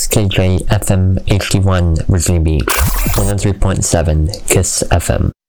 KJ FM HD1 Virginia Beach, 103.7 KISS FM.